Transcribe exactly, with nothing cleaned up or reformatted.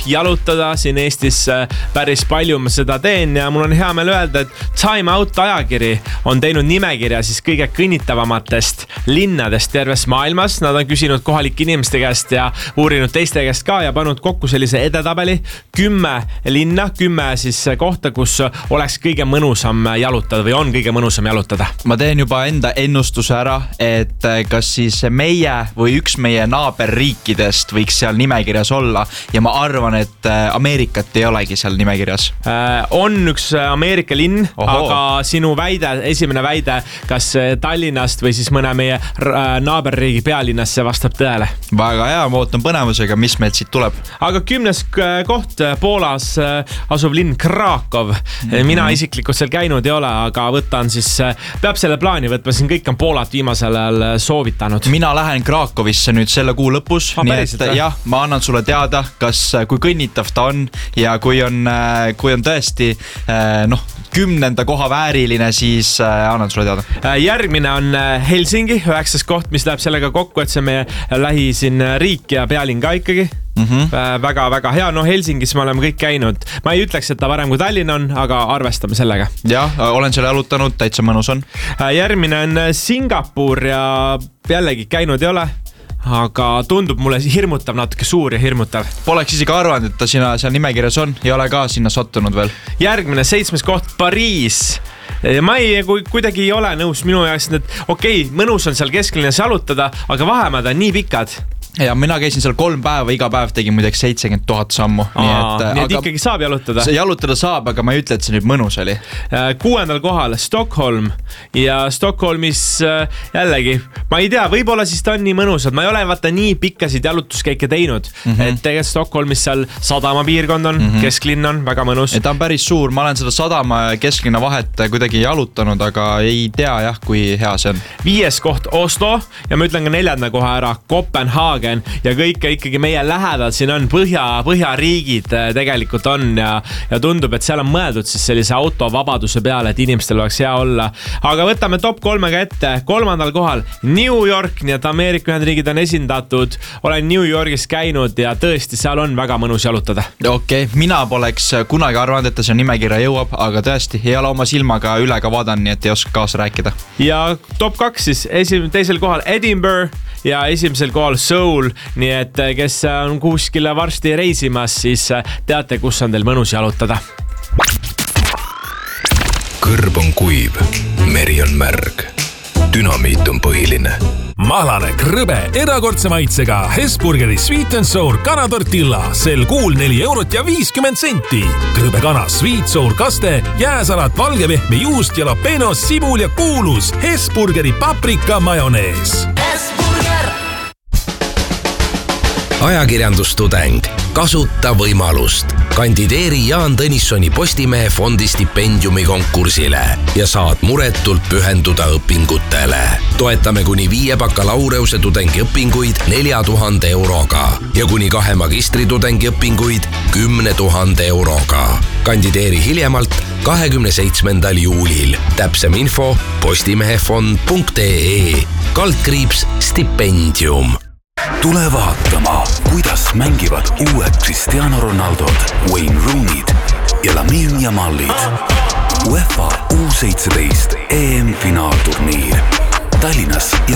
jalutada siin Eestis päris palju ma seda teen ja mul on hea meel öelda, et Time Out ajakiri on teinud nimekirja siis kõige kõnnitavamatest linnadest terves maailmas. Nad on küsinud kohalike inimeste käest ja uurinud teiste käest ka ja pannud kokku sellise edetabeli. Kümme linna, kümme siis kohta, kus oleks kõige mõnusam jalutada või on kõige mõnusam jalutada. Ma teen juba enda ennustuse ära, et kas siis meie või üks meie naaberriikidest võiks seal nimekirjas olla ja ma arvan, et Ameerikat ei olegi seal nimekirjas. Äh, on üks Ameerika linn, Oho. aga sinu väide, esimene väide, kas Tallinnast või siis mõne meie naaberriigi pealinnast see vastab tõele. Väga hea, ma ootan põnevusega, mis meilt siit tuleb. Aga kümnes koht Poolas asuv linn Krakow. Mm-hmm. Mina isiklikult seal käinud ei ole, aga võtan siis, peab selle plaani võtma, siin kõik on Poolat viimasel ajal soovitanud. Mina lähen Krakowisse nüüd selle kuu lõpus, ah, nii et jah, ma annan sulle teada, kas kui kõnnitav ta on ja kui on, kui on tõesti noh, kümnenda koha vääriline, siis annan sulle teada. Järgmine on Helsingi, üheksas koht, mis läheb sellega kokku, et see meie lähi siin riik ja pealinn ka ikkagi. Mm-hmm. Väga, väga hea. No Helsingis me oleme kõik käinud. Ma ei ütleks, et ta varem kui Tallinn on, aga arvestame sellega. Jah, olen selle jalutanud, täitsa mõnus on. Järgmine on Singapur ja jällegi käinud ei ole. Aga tundub mulle hirmutav, natuke suur ja hirmutav. Poleks isegi arvanud, et ta sinna seal nimekirjas on. Ei ole ka sinna sattunud veel. Järgmine, seitsmes koht, Pariis. Ma ei, kuidagi ei ole nõus minu jaoks, et okei, okay, mõnus on seal kesklinnas jalutada, aga vahemad on nii pikad. Ja mina käisin seal kolm päeva, iga päev tegin muideks seitsekümmend tuhat sammu. Aa, nii et, nii et ikkagi saab jalutada. See jalutada saab, aga ma ei ütle, et see nüüd mõnus oli. Kuuendal kohal Stockholm ja Stockholmis jällegi, ma ei tea, võib-olla siis ta on nii mõnusad. Ma ei ole vaata nii pikkasid jalutuskäike teinud, mm-hmm. et tegelikult Stockholmis seal sadama piirkond on, mm-hmm. kesklinn on väga mõnus. Et ta on päris suur, ma olen seda sadama ja kesklinna vahet kuidagi jalutanud, aga ei tea jah, kui hea see on. Viies koht Oslo ja ma ütlen ka neljanda koha ära Kopenhaagen. Ja kõik ikkagi meie lähedal siin on põhja, põhjariigid tegelikult on ja, ja tundub, et seal on mõeldud siis sellise autovabaduse peale, et inimestel oleks hea olla. Aga võtame top kolmega ette. Kolmandal kohal New York, nii et Ameerika Ühendriigid on esindatud. Olen New Yorgis käinud ja tõesti seal on väga mõnus jalutada. Okei, okay, mina poleks kunagi arvanud, et ta see nimekirja jõuab, aga tõesti ei ole oma silmaga üle ka vaadanud, nii et ei oska kaasa rääkida. Ja top kaks siis esim- teisel kohal Edinburgh ja esimesel kohal Seoul, nii et kes on kuskile varsti reisimas, siis teate, kus on teil mõnus jalutada. Kõrb on kuiv, meri on märg, dünamiit on põhiline. Mahlane krõbe erakordse maitsega Hesburgeri Sweet and Sour kanatortilla, sel kuul neli eurot ja viiskümmend senti. Krõbe kana, Sweet Sour kaste, jääsalat, valgepehme juust, jalapeno, sibul ja kuulus Hesburgeri paprika majonees. Ajakirjandustudeng, kasuta võimalust. Kandideeri Jaan Tõnissoni Postimehe fondi stipendiumi konkursile ja saad muretult pühenduda õpingutele. Toetame kuni viie bakalaureuse tudengi õpinguid nelja tuhande euroga ja kuni kahe magistri tudengi õpinguid kümne tuhande euroga. Kandideeri hiljemalt kahekümne seitsmendal juulil. Täpsem info postimehefond punkt ee, kaldkriips stipendium. Tule vaatama, kuidas mängivad uued Cristiano Ronaldod, Wayne Rooney'd ja Lamine Yamalid. UEFA U seitseteist E M-finaalturniir Tallinnas ja